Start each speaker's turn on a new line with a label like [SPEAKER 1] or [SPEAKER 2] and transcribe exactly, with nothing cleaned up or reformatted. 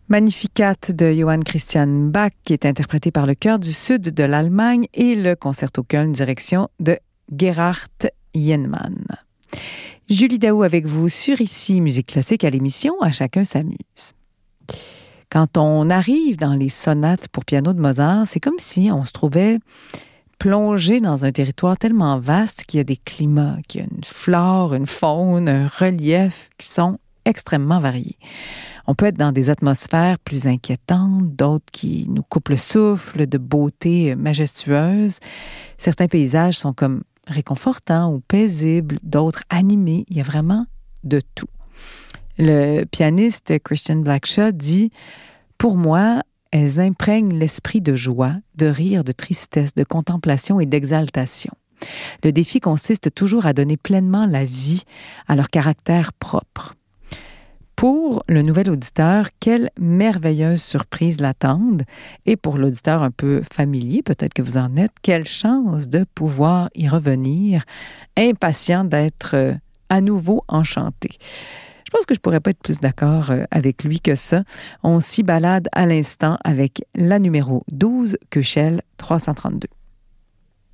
[SPEAKER 1] Magnificat de Johann Christian Bach, qui est interprété par le Chœur du Sud de l'Allemagne et le Concerto Köln, direction de Gerhard Jennmann. Julie Daou avec vous sur Ici Musique Classique à l'émission À chacun s'amuse. Quand on arrive dans les sonates pour piano de Mozart, c'est comme si on se trouvait plongé dans un territoire tellement vaste qu'il y a des climats, qu'il y a une flore, une faune, un relief qui sont extrêmement variés. On peut être dans des atmosphères plus inquiétantes, d'autres qui nous coupent le souffle, de beauté majestueuse. Certains paysages sont comme réconfortants ou paisibles, d'autres animés. Il y a vraiment de tout. Le pianiste Christian Blackshaw dit « Pour moi, elles imprègnent l'esprit de joie, de rire, de tristesse, de contemplation et d'exaltation. Le défi consiste toujours à donner pleinement la vie à leur caractère propre. » Pour le nouvel auditeur, quelle merveilleuse surprise l'attendent. Et pour l'auditeur un peu familier, peut-être que vous en êtes, quelle chance de pouvoir y revenir, impatient d'être à nouveau enchanté. Je pense que je ne pourrais pas être plus d'accord avec lui que ça. On s'y balade à l'instant avec la numéro douze, Köchel trois cent trente-deux.